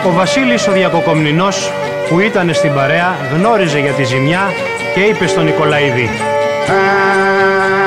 Ο Βασίλης ο Διακοκομνηνός, που ήταν στην παρέα, γνώριζε για τη ζημιά και είπε στον Νικολαίδη: